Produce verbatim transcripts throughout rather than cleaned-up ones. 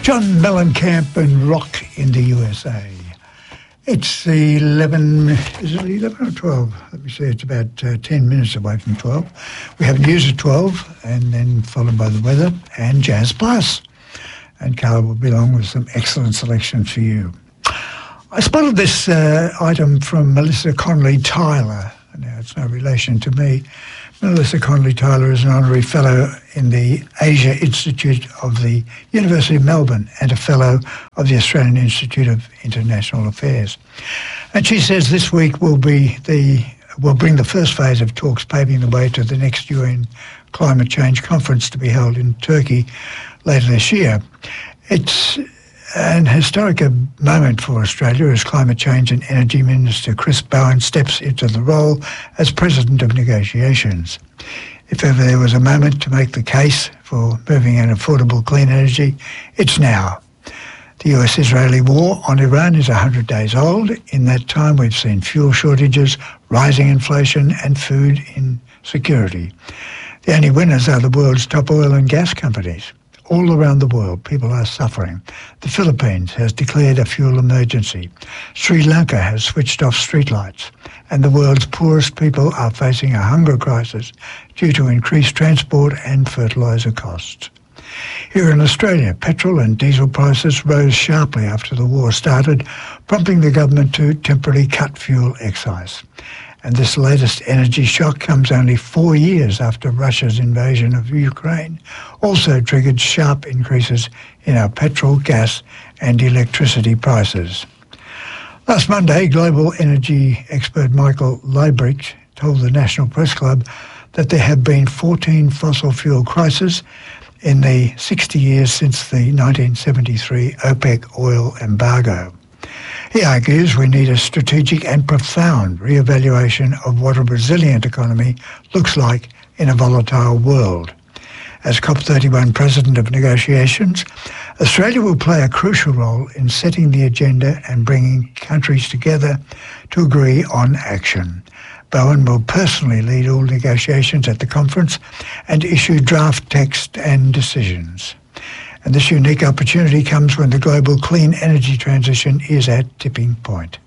John Mellencamp and Rock in the U S A. It's eleven, is it eleven or twelve? Let me see, it's about uh, ten minutes away from twelve. We have news at twelve, and then followed by the weather and Jazz Plus. And Carla will be along with some excellent selections for you. I spotted this uh, item from Melissa Conley Tyler. Now, it's no relation to me. Melissa Conley Tyler is an honorary fellow in the Asia Institute of the University of Melbourne and a fellow of the Australian Institute of International Affairs. And she says this week will be the will bring the first phase of talks paving the way to the next U N climate change conference to be held in Turkey later this year. It's an historic moment for Australia as Climate Change and Energy Minister Chris Bowen steps into the role as President of Negotiations. If ever there was a moment to make the case for moving an affordable clean energy, it's now. The U S-Israeli war on Iran is one hundred days old. In that time, we've seen fuel shortages, rising inflation and food insecurity. The only winners are the world's top oil and gas companies. All around the world, people are suffering. The Philippines has declared a fuel emergency. Sri Lanka has switched off streetlights. And the world's poorest people are facing a hunger crisis due to increased transport and fertiliser costs. Here in Australia, petrol and diesel prices rose sharply after the war started, prompting the government to temporarily cut fuel excise. And this latest energy shock comes only four years after Russia's invasion of Ukraine also triggered sharp increases in our petrol, gas and electricity prices. Last Monday, global energy expert Michael Liebrecht told the National Press Club that there have been fourteen fossil fuel crises in the sixty years since the nineteen seventy-three OPEC oil embargo. He argues we need a strategic and profound re-evaluation of what a resilient economy looks like in a volatile world. As COP thirty-one President of Negotiations, Australia will play a crucial role in setting the agenda and bringing countries together to agree on action. Bowen will personally lead all negotiations at the conference and issue draft text and decisions. And this unique opportunity comes when the global clean energy transition is at tipping point.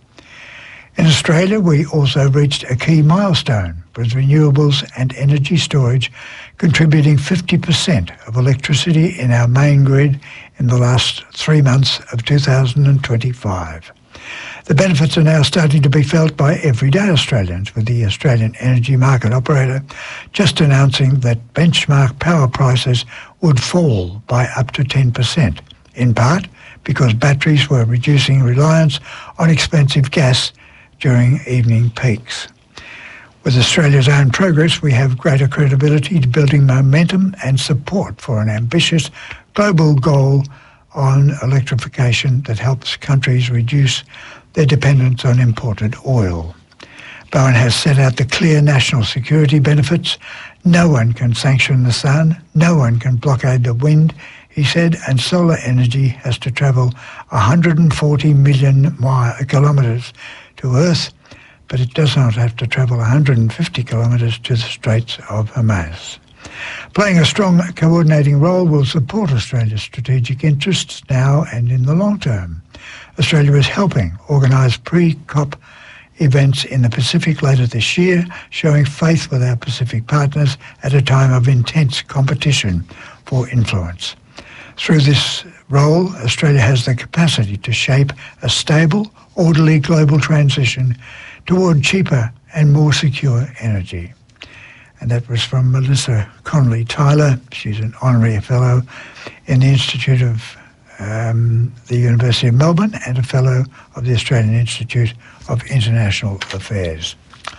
In Australia, we also reached a key milestone, with renewables and energy storage contributing fifty percent of electricity in our main grid in the last three months of two thousand twenty-five. The benefits are now starting to be felt by everyday Australians, with the Australian Energy Market Operator just announcing that benchmark power prices would fall by up to ten percent, in part because batteries were reducing reliance on expensive gas during evening peaks. With Australia's own progress, we have greater credibility to building momentum and support for an ambitious global goal on electrification that helps countries reduce their dependence on imported oil. Bowen has set out the clear national security benefits. No one can sanction the sun, no one can blockade the wind, he said, and solar energy has to travel one hundred forty million kilometres to Earth, but it does not have to travel one hundred fifty kilometres to the Straits of Hormuz. Playing a strong coordinating role will support Australia's strategic interests now and in the long term. Australia is helping organise pre-COP events in the Pacific later this year, showing faith with our Pacific partners at a time of intense competition for influence. Through this role, Australia has the capacity to shape a stable, orderly global transition toward cheaper and more secure energy. And that was from Melissa Conley Tyler. She's an honorary fellow in the Institute of um, the University of Melbourne and a fellow of the Australian Institute of International Affairs.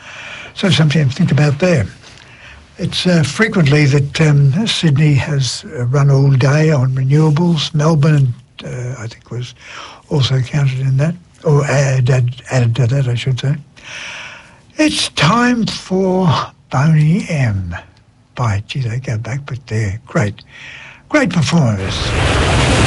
So something to think about there. It's uh, frequently that um, Sydney has uh, run all day on renewables. Melbourne, uh, I think, was also counted in that, or added, added to that, I should say. It's time for Boney M. By, gee, they go back, but they're great, great performers.